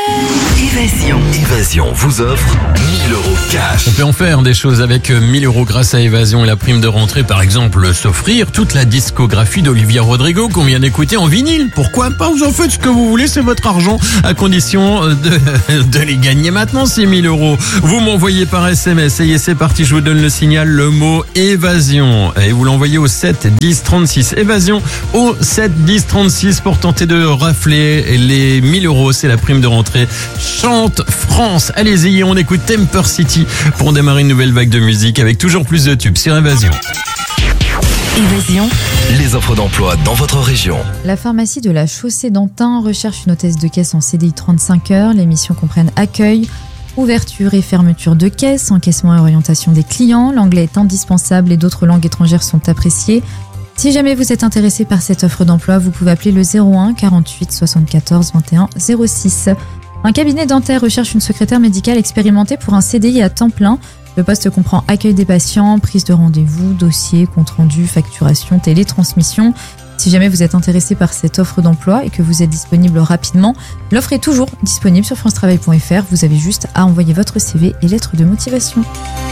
Évasion vous offre 1000 euros cash. On peut en faire des choses avec 1000 euros grâce à Évasion et la prime de rentrée. Par exemple, s'offrir toute la discographie d'Olivia Rodrigo qu'on vient d'écouter en vinyle. Pourquoi pas? Vous en faites ce que vous voulez, c'est votre argent. À condition de les gagner maintenant, ces 1000 euros. Vous m'envoyez par SMS. Ça y est, c'est parti, je vous donne le signal, le mot Évasion. Et vous l'envoyez au 7 10 36. Évasion au 7 10 36 pour tenter de rafler les 1000 euros. C'est la prime de rentrée. Chante France. Allez-y, on écoute Temper City pour démarrer une nouvelle vague de musique avec toujours plus de tubes sur Évasion. Évasion. Les offres d'emploi dans votre région. La pharmacie de la Chaussée d'Antin recherche une hôtesse de caisse en CDI 35 heures. Les missions comprennent accueil, ouverture et fermeture de caisse, encaissement et orientation des clients. L'anglais est indispensable et d'autres langues étrangères sont appréciées. Si jamais vous êtes intéressé par cette offre d'emploi, vous pouvez appeler le 01 48 74 21 06. Un cabinet dentaire recherche une secrétaire médicale expérimentée pour un CDI à temps plein. Le poste comprend accueil des patients, prise de rendez-vous, dossier, compte-rendu, facturation, télétransmission. Si jamais vous êtes intéressé par cette offre d'emploi et que vous êtes disponible rapidement, l'offre est toujours disponible sur francetravail.fr. Vous avez juste à envoyer votre CV et lettre de motivation.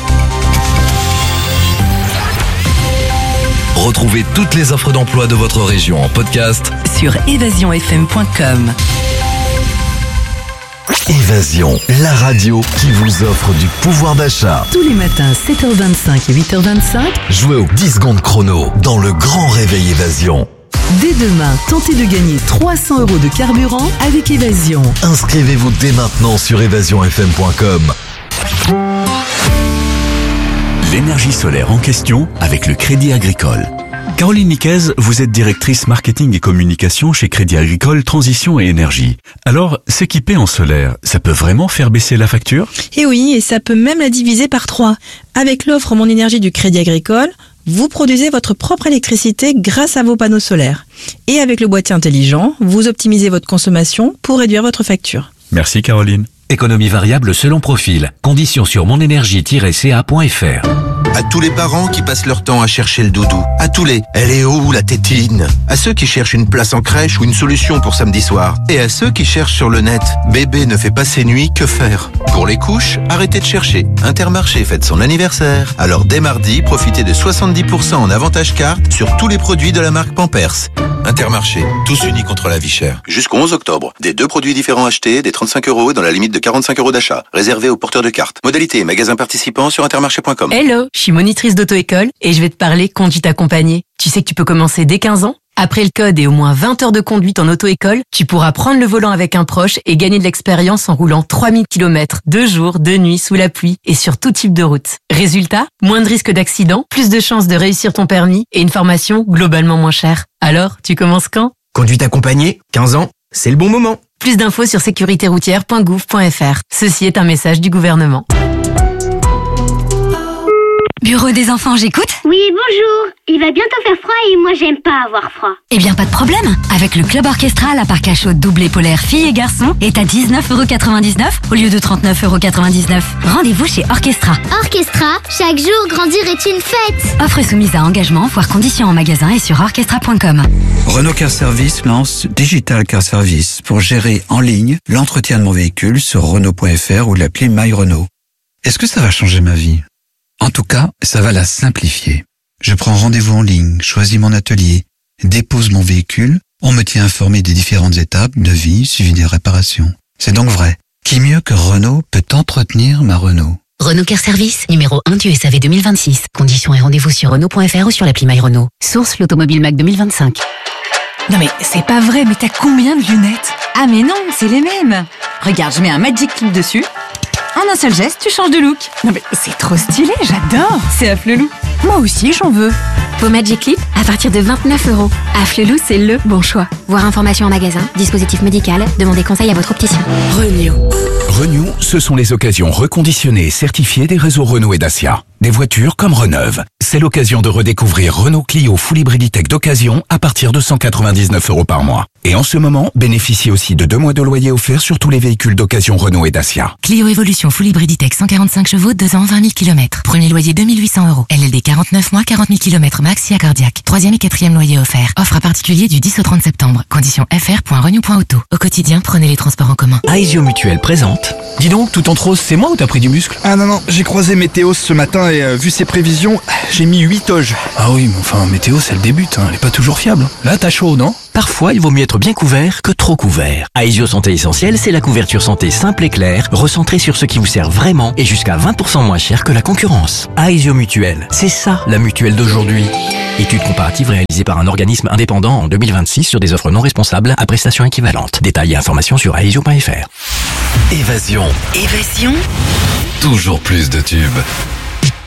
Retrouvez toutes les offres d'emploi de votre région en podcast Sur évasionfm.com. Évasion, la radio qui vous offre du pouvoir d'achat. Tous les matins, 7h25 et 8h25. Jouez au 10 secondes chrono dans le grand réveil Évasion. Dès demain, tentez de gagner 300 euros de carburant avec Évasion. Inscrivez-vous dès maintenant sur évasionfm.com. L'énergie solaire en question avec le Crédit Agricole. Caroline Niquez, vous êtes directrice marketing et communication chez Crédit Agricole Transition et Énergie. Alors, s'équiper en solaire, ça peut vraiment faire baisser la facture? Et oui, et ça peut même la diviser par 3. Avec l'offre Mon Énergie du Crédit Agricole, vous produisez votre propre électricité grâce à vos panneaux solaires. Et avec le boîtier intelligent, vous optimisez votre consommation pour réduire votre facture. Merci Caroline. Économie variable selon profil. Conditions sur monénergie-ca.fr. À tous les parents qui passent leur temps à chercher le doudou. À tous les « elle est où la tétine ?» À ceux qui cherchent une place en crèche ou une solution pour samedi soir. Et à ceux qui cherchent sur le net « bébé ne fait pas ses nuits, que faire ?» Pour les couches, arrêtez de chercher. Intermarché fête son anniversaire. Alors dès mardi, profitez de 70% en avantage carte sur tous les produits de la marque Pampers. Intermarché, tous unis contre la vie chère. Jusqu'au 11 octobre, des 2 produits différents achetés, des 35 € et dans la limite de 45 € d'achat. Réservé aux porteurs de cartes. Modalité et magasins participants sur intermarché.com. Hello, je suis monitrice d'auto-école et je vais te parler conduite accompagnée. Tu sais que tu peux commencer dès 15 ans? Après le code et au moins 20 heures de conduite en auto-école, tu pourras prendre le volant avec un proche et gagner de l'expérience en roulant 3000 km, 2 jours, 2 nuits, sous la pluie et sur tout type de route. Résultat, moins de risques d'accident, plus de chances de réussir ton permis et une formation globalement moins chère. Alors, tu commences quand? Conduite accompagnée, 15 ans, c'est le bon moment. Plus d'infos sur sécuritéroutière.gouv.fr. Ceci est un message du gouvernement. Bureau des enfants, j'écoute? Oui, bonjour. Il va bientôt faire froid et moi j'aime pas avoir froid. Eh bien, pas de problème. Avec le Club Orchestra, la parc à chaud doublé polaire filles et garçons est à 19,99 € au lieu de 39,99 €. Rendez-vous chez Orchestra. Orchestra, chaque jour grandir est une fête. Offre soumise à engagement, voire conditions en magasin et sur orchestra.com. Renault Car Service lance Digital Car Service pour gérer en ligne l'entretien de mon véhicule sur Renault.fr ou l'appli My Renault. Est-ce que ça va changer ma vie? En tout cas, ça va la simplifier. Je prends rendez-vous en ligne, choisis mon atelier, dépose mon véhicule, on me tient informé des différentes étapes, devis, suivi des réparations. C'est donc vrai. Qui mieux que Renault peut entretenir ma Renault? Renault Car Service, numéro 1 du SAV 2026. Conditions et rendez-vous sur Renault.fr ou sur l'appli My Renault. Source l'Automobile Mac 2025. Non mais c'est pas vrai, mais t'as combien de lunettes? Ah mais non, c'est les mêmes. Regarde, je mets un Magic Clip dessus. En un seul geste, tu changes de look. Non mais c'est trop stylé, j'adore. C'est Afflelou. Moi aussi, j'en veux. Vos Magic Clip à partir de 29 €. Afflelou, c'est le bon choix. Voir information en magasin, dispositif médical, demandez conseil à votre opticien. Renew, ce sont les occasions reconditionnées et certifiées des réseaux Renault et Dacia. des voitures comme Reneuve. C'est l'occasion de redécouvrir Renault Clio Full Hybriditech d'occasion à partir de 199 € par mois. Et en ce moment, bénéficiez aussi de 2 mois de loyer offert sur tous les véhicules d'occasion Renault et Dacia. Clio Evolution Full Hybriditech 145 chevaux, 2 ans, 20 000 km. Premier loyer 2 800 €. LLD 49 mois, 40 000 km max, si accordiaque. 3e et 4e loyer offert. Offre à particulier du 10 au 30 septembre. Conditions fr.renew.auto. Au quotidien, prenez les transports en commun. Aesio Mutuelle présente. Dis donc, tout en rose, c'est moi ou t'as pris du muscle? Ah non, j'ai croisé Météo ce matin et vu ses prévisions, j'ai mis 8 oges. Ah oui, mais enfin, Météo, c'est le début, elle est pas toujours fiable. Là, t'as chaud, non? Parfois, il vaut mieux être bien couvert que trop couvert. Aesio Santé Essentielle, c'est la couverture santé simple et claire, recentrée sur ce qui vous sert vraiment et jusqu'à 20% moins cher que la concurrence. Aesio Mutuelle, c'est ça la mutuelle d'aujourd'hui. Étude comparative réalisée par un organisme indépendant en 2026 sur des offres non responsables à prestations équivalentes. Détails et informations sur aesio.fr. Évasion. Évasion. Toujours plus de tubes.